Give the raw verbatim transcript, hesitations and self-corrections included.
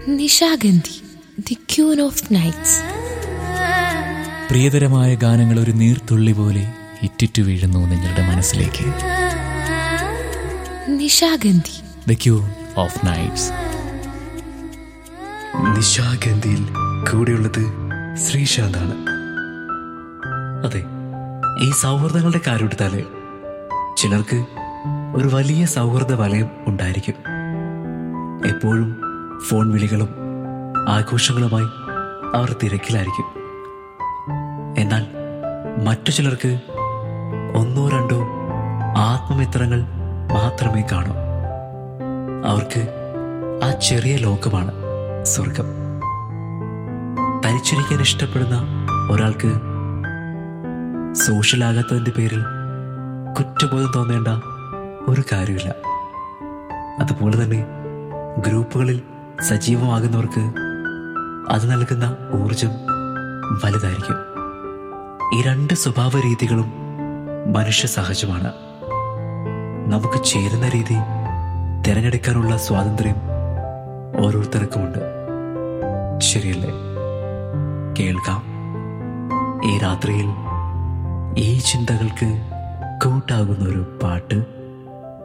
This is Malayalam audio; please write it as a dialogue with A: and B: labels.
A: Nishagandhi, the queen of nights.
B: പ്രിയതരമായ ഗാനങ്ങൾ ഒരു നീർത്തുള്ളി പോലെ ഇറ്റിറ്റു വീഴുന്നു നിങ്ങളുടെ മനസ്സിലേക്ക്.
A: Nishagandhi,
B: the queen of nights.
C: നിശാഗന്ധിയിൽ കൂടെയുള്ളത് ശ്രീശാന്താണ്. അതെ, ഈ സൗഹൃദങ്ങളുടെ കാര്യമെടുത്താല് ചിലർക്ക് ഒരു വലിയ സൗഹൃദ വലയം ഉണ്ടായിരിക്കും. എപ്പോഴും ഫോൺ വിളികളും ആഘോഷങ്ങളുമായി അവർ തിരക്കിലായിരിക്കും. എന്നാൽ മറ്റു ചിലർക്ക് ഒന്നോ രണ്ടോ ആത്മമിത്രങ്ങൾ മാത്രമേ കാണൂ. അവർക്ക് ആ ചെറിയ ലോകമാണ് സ്വർഗം. തനിച്ചിരിക്കാൻ ഇഷ്ടപ്പെടുന്ന ഒരാൾക്ക് സോഷ്യലാകാത്തതിൻ്റെ പേരിൽ കുറ്റബോധം തോന്നേണ്ട ഒരു കാര്യമില്ല. അതുപോലെ തന്നെ ഗ്രൂപ്പുകളിൽ സജീവമാകുന്നവർക്ക് അത് നൽകുന്ന ഊർജം വലുതായിരിക്കും. ഈ രണ്ട് സ്വഭാവ രീതികളും മനുഷ്യ സഹജമാണ്. നമുക്ക് ചേരുന്ന രീതി തിരഞ്ഞെടുക്കാനുള്ള സ്വാതന്ത്ര്യം ഓരോരുത്തർക്കുമുണ്ട്. ശരിയല്ലേ? കേൾക്കാം ഈ രാത്രിയിൽ ഈ ചിന്തകൾക്ക് കൂട്ടാകുന്ന ഒരു പാട്ട്.